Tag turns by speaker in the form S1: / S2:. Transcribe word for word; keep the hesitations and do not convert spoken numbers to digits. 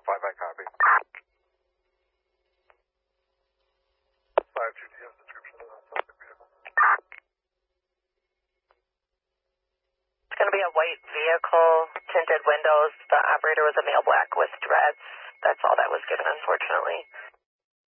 S1: five, I copy. five, two, do you have a description of that suspect vehicle?
S2: It's going to be a white vehicle, tinted windows. The operator was a male black with dreads. That's all that was given, unfortunately.